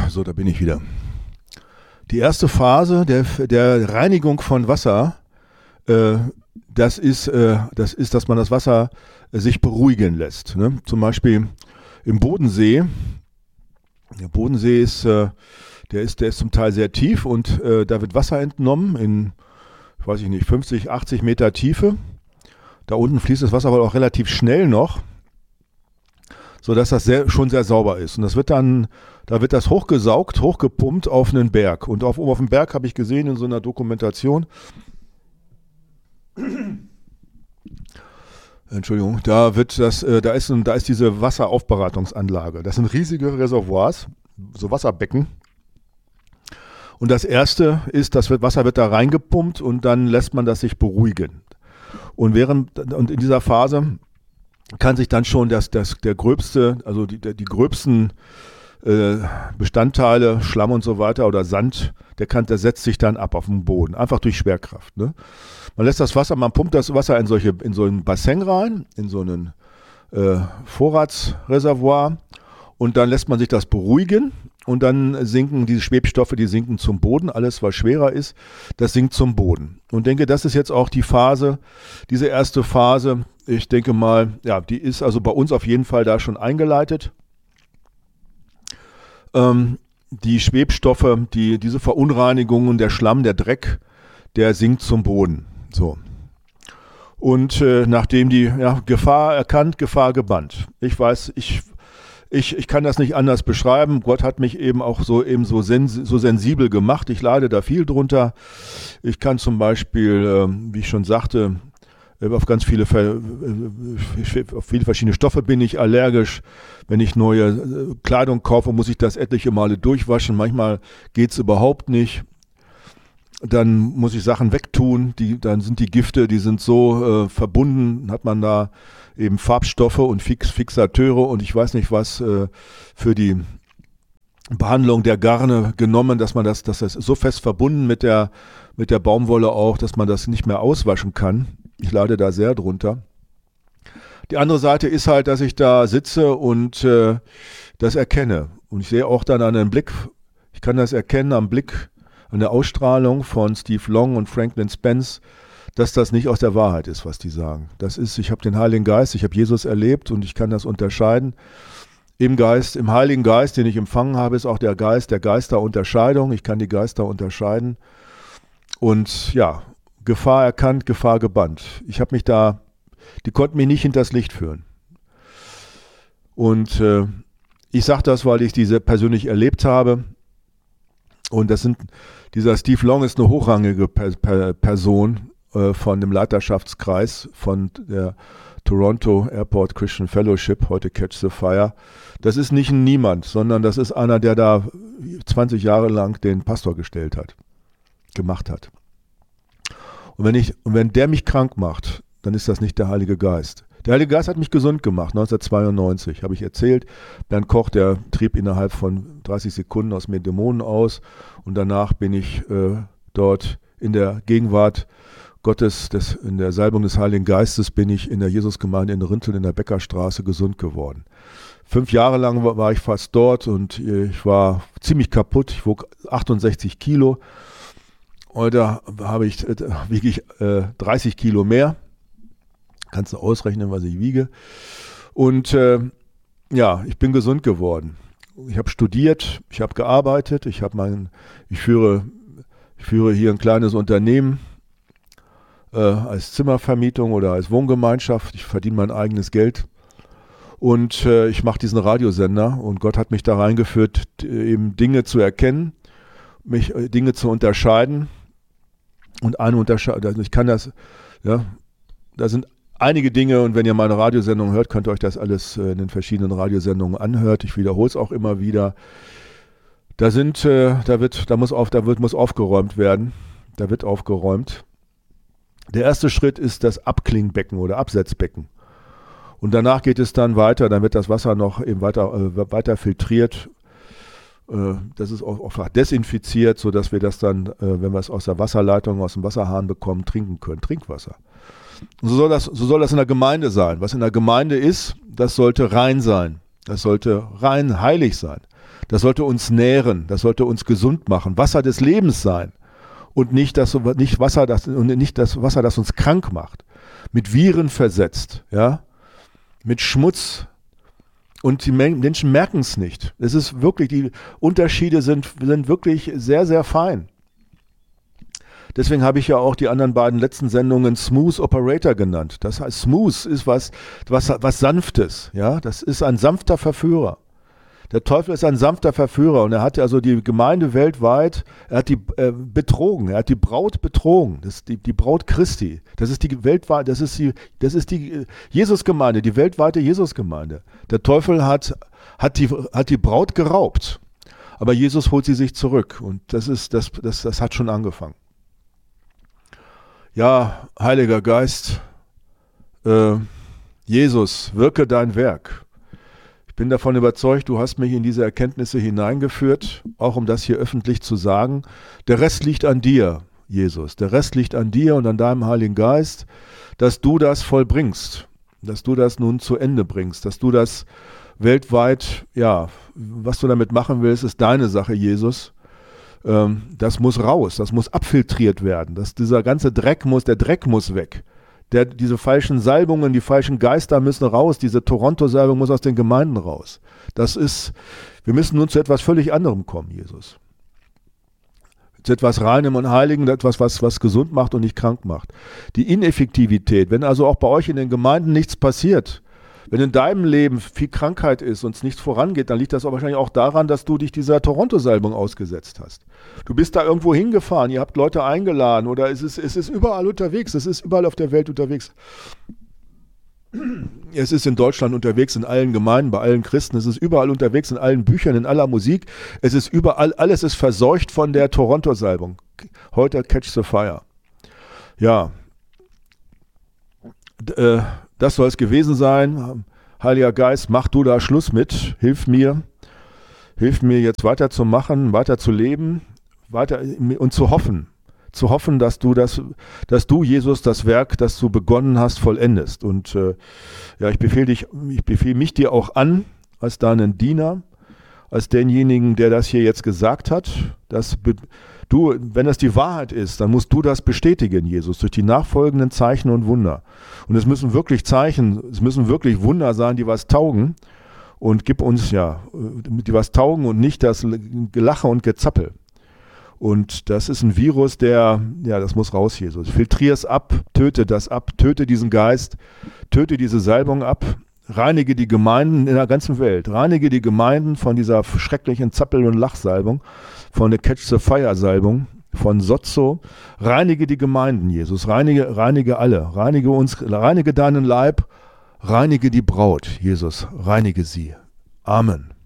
So, da bin ich wieder. Die erste Phase der Reinigung von Wasser, das ist, dass man das Wasser sich beruhigen lässt. Ne? Zum Beispiel im Bodensee. Der Bodensee ist, der ist zum Teil sehr tief und da wird Wasser entnommen in, weiß ich nicht, 50, 80 Meter Tiefe. Da unten fließt das Wasser aber auch relativ schnell noch, sodass das schon sehr sauber ist. Und das wird dann, da wird das hochgesaugt, hochgepumpt auf einen Berg. Und auf dem Berg habe ich gesehen in so einer Dokumentation, Entschuldigung, da ist diese Wasseraufbereitungsanlage. Das sind riesige Reservoirs, so Wasserbecken. Und das erste ist, Wasser wird da reingepumpt und dann lässt man das sich beruhigen. Und in dieser Phase kann sich dann schon der gröbste, also die gröbsten Bestandteile, Schlamm und so weiter oder Sand, der setzt sich dann ab auf den Boden, einfach durch Schwerkraft. Ne? Man pumpt das Wasser in so ein Bassin rein, in so einen Vorratsreservoir und dann lässt man sich das beruhigen und dann sinken diese Schwebstoffe, die sinken zum Boden, alles was schwerer ist, das sinkt zum Boden. Und denke, das ist jetzt auch die Phase, diese erste Phase, ich denke mal, ja, die ist also bei uns auf jeden Fall da schon eingeleitet. Die Schwebstoffe, diese Verunreinigungen, der Schlamm, der Dreck, der sinkt zum Boden. So. Und nachdem die Gefahr erkannt, Gefahr gebannt. Ich weiß, ich kann das nicht anders beschreiben. Gott hat mich eben auch so sensibel gemacht. Ich leide da viel drunter. Ich kann zum Beispiel, wie ich schon sagte, auf viele verschiedene Stoffe bin ich allergisch. Wenn ich neue Kleidung kaufe, muss ich das etliche Male durchwaschen. Manchmal geht es überhaupt nicht. Dann muss ich Sachen wegtun. Dann sind die Gifte, die sind so verbunden, hat man da eben Farbstoffe und Fixateure und ich weiß nicht was für die Behandlung der Garne genommen, dass das ist so fest verbunden mit der Baumwolle auch, dass man das nicht mehr auswaschen kann. Ich leide da sehr drunter. Die andere Seite ist halt, dass ich da sitze und das erkenne. Und ich sehe auch dann an einem Blick, ich kann das erkennen am Blick, an der Ausstrahlung von Steve Long und Franklin Spence, dass das nicht aus der Wahrheit ist, was die sagen. Ich habe den Heiligen Geist, ich habe Jesus erlebt und ich kann das unterscheiden. Im Heiligen Geist, den ich empfangen habe, ist auch der Geist der Geisterunterscheidung. Ich kann die Geister unterscheiden. Und ja, Gefahr erkannt, Gefahr gebannt. Die konnten mich nicht hinters Licht führen. Und ich sage das, weil ich diese persönlich erlebt habe. Und dieser Steve Long ist eine hochrangige Person von dem Leiterschaftskreis von der Toronto Airport Christian Fellowship, heute Catch the Fire. Das ist nicht ein Niemand, sondern das ist einer, der da 20 Jahre lang den Pastor gemacht hat. Und wenn der mich krank macht, dann ist das nicht der Heilige Geist. Der Heilige Geist hat mich gesund gemacht, 1992, habe ich erzählt. Bernd Koch, der trieb innerhalb von 30 Sekunden aus mir Dämonen aus und danach bin ich dort in der Gegenwart Gottes, in der Salbung des Heiligen Geistes, bin ich in der Jesusgemeinde in Rinteln in der Beckerstraße gesund geworden. 5 Jahre lang war ich fast dort und ich war ziemlich kaputt. Ich wog 68 Kilo. Heute wiege ich 30 Kilo mehr. Kannst du ausrechnen, was ich wiege. Und ich bin gesund geworden. Ich habe studiert, ich habe gearbeitet, ich führe hier ein kleines Unternehmen als Zimmervermietung oder als Wohngemeinschaft. Ich verdiene mein eigenes Geld. Und ich mache diesen Radiosender und Gott hat mich da reingeführt, eben Dinge zu erkennen, Dinge zu unterscheiden. Und ich kann das, ja, da sind einige Dinge und wenn ihr meine Radiosendung hört, könnt ihr euch das alles in den verschiedenen Radiosendungen anhört. Ich wiederhole es auch immer wieder. Da muss aufgeräumt werden. Da wird aufgeräumt. Der erste Schritt ist das Abklingbecken oder Absetzbecken. Und danach geht es dann weiter, dann wird das Wasser noch eben weiter filtriert. Das ist auch desinfiziert, sodass wir das dann, wenn wir es aus der Wasserleitung, aus dem Wasserhahn bekommen, trinken können. Trinkwasser. Und so soll das in der Gemeinde sein. Was in der Gemeinde ist, das sollte rein sein. Das sollte rein heilig sein. Das sollte uns nähren, das sollte uns gesund machen, Wasser des Lebens sein und nicht das Wasser, das uns krank macht, mit Viren versetzt, ja, mit Schmutz. Und die Menschen merken es nicht. Es ist wirklich, die Unterschiede sind wirklich sehr, sehr fein. Deswegen habe ich ja auch die anderen beiden letzten Sendungen Smooth Operator genannt. Das heißt, Smooth ist was Sanftes. Ja? Das ist ein sanfter Verführer. Der Teufel ist ein sanfter Verführer und er hat also die Gemeinde weltweit, er hat die betrogen, er hat die Braut betrogen. Das ist die Braut Christi. Das ist die weltweit, das ist die Jesusgemeinde, die weltweite Jesusgemeinde. Der Teufel hat die Braut geraubt. Aber Jesus holt sie sich zurück und das hat schon angefangen. Ja, Heiliger Geist, Jesus, wirke dein Werk. Ich bin davon überzeugt, du hast mich in diese Erkenntnisse hineingeführt, auch um das hier öffentlich zu sagen. Der Rest liegt an dir, Jesus. Der Rest liegt an dir und an deinem Heiligen Geist, dass du das vollbringst, dass du das nun zu Ende bringst, dass du das weltweit, ja, was du damit machen willst, ist deine Sache, Jesus. Das muss raus, das muss abfiltriert werden, dieser ganze Dreck muss weg. Diese falschen Salbungen, die falschen Geister müssen raus, diese Toronto-Salbung muss aus den Gemeinden raus. Wir müssen nun zu etwas völlig anderem kommen, Jesus. Zu etwas Reinem und Heiligen, etwas, was gesund macht und nicht krank macht. Die Ineffektivität, wenn also auch bei euch in den Gemeinden nichts passiert, wenn in deinem Leben viel Krankheit ist und es nichts vorangeht, dann liegt das auch wahrscheinlich auch daran, dass du dich dieser Toronto-Salbung ausgesetzt hast. Du bist da irgendwo hingefahren, ihr habt Leute eingeladen oder es ist überall unterwegs, es ist überall auf der Welt unterwegs. Es ist in Deutschland unterwegs, in allen Gemeinden, bei allen Christen, es ist überall unterwegs, in allen Büchern, in aller Musik. Es ist überall, alles ist verseucht von der Toronto-Salbung. Heute Catch the Fire. Ja, das soll es gewesen sein. Heiliger Geist, mach du da Schluss mit. Hilf mir jetzt weiterzumachen, weiter zu leben, weiter und zu hoffen. Zu hoffen, dass du, Jesus, das Werk, das du begonnen hast, vollendest. Und ich befehle mich dir auch an, als deinen Diener, als denjenigen, der das hier jetzt gesagt hat, wenn das die Wahrheit ist, dann musst du das bestätigen, Jesus, durch die nachfolgenden Zeichen und Wunder. Und es müssen wirklich Wunder sein, die was taugen. Und gib uns, die was taugen und nicht das Gelache und Gezappel. Und das ist ein Virus, das muss raus, Jesus. Filtrier es ab, töte das ab, töte diesen Geist, töte diese Salbung ab. Reinige die Gemeinden in der ganzen Welt. Reinige die Gemeinden von dieser schrecklichen Zappel- und Lachsalbung, von der Catch-the-Fire-Salbung, von Sozzo. Reinige die Gemeinden, Jesus. Reinige alle. Reinige uns, reinige deinen Leib. Reinige die Braut, Jesus. Reinige sie. Amen.